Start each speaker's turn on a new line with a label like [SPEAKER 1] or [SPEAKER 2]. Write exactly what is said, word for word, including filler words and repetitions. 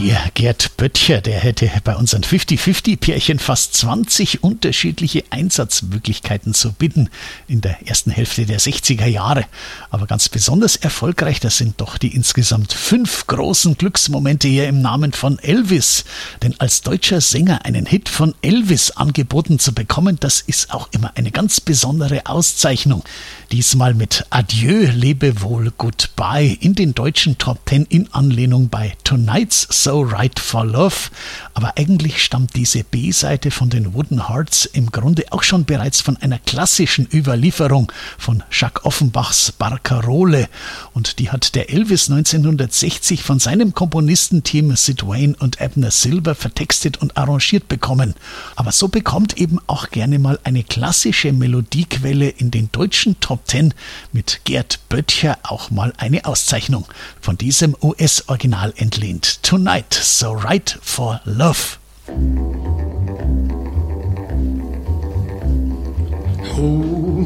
[SPEAKER 1] Der Gerd Böttcher, der hätte bei unseren fünfzig fünfzig Pärchen fast zwanzig unterschiedliche Einsatzmöglichkeiten zu bieten in der ersten Hälfte der sechziger Jahre. Aber ganz besonders erfolgreich, das sind doch die insgesamt fünf großen Glücksmomente hier im Namen von Elvis. Denn als deutscher Sänger einen Hit von Elvis angeboten zu bekommen, das ist auch immer eine ganz besondere Auszeichnung. Diesmal mit Adieu, Lebewohl, Goodbye in den deutschen Top Ten in Anlehnung bei Tonight's So Right for Love. Aber eigentlich stammt diese B-Seite von den Wooden Hearts im Grunde auch schon bereits von einer klassischen Überlieferung von Jacques Offenbachs Barcarolle. Und die hat der Elvis neunzehnhundertsechzig von seinem Komponistenteam Sid Wayne und Abner Silver vertextet und arrangiert bekommen. Aber so bekommt eben auch gerne mal eine klassische Melodiequelle in den deutschen Top Ten mit Gerd Böttcher auch mal eine Auszeichnung. Von diesem U S-Original entlehnt. Tonight, So Right for Love.
[SPEAKER 2] Oh.